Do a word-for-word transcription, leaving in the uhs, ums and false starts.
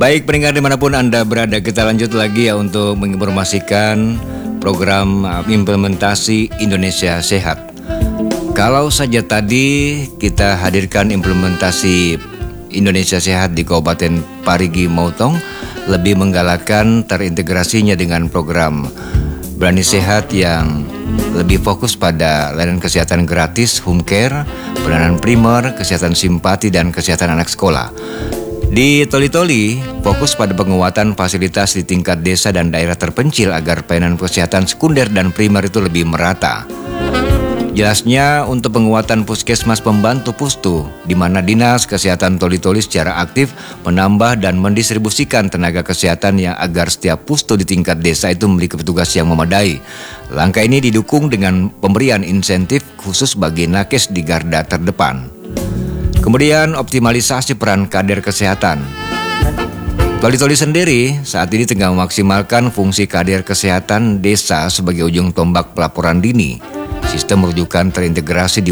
Baik pendengar dimanapun Anda berada, kita lanjut lagi ya untuk menginformasikan program implementasi Indonesia Sehat. Kalau saja tadi kita hadirkan implementasi Indonesia Sehat di Kabupaten Parigi Motong, lebih menggalakkan terintegrasinya dengan program Berani Sehat yang lebih fokus pada layanan kesehatan gratis, home care, penanganan primer, kesehatan simpati, dan kesehatan anak sekolah. Di Toli-Toli, fokus pada penguatan fasilitas di tingkat desa dan daerah terpencil agar pelayanan kesehatan sekunder dan primer itu lebih merata. Jelasnya untuk penguatan puskesmas pembantu pustu, di mana Dinas Kesehatan Toli-Toli secara aktif menambah dan mendistribusikan tenaga kesehatan yang agar setiap pustu di tingkat desa itu memiliki petugas yang memadai. Langkah ini didukung dengan pemberian insentif khusus bagi nakes di garda terdepan. Kemudian optimalisasi peran kader kesehatan. Toli-Toli sendiri saat ini tengah memaksimalkan fungsi kader kesehatan desa sebagai ujung tombak pelaporan dini. Sistem rujukan terintegrasi di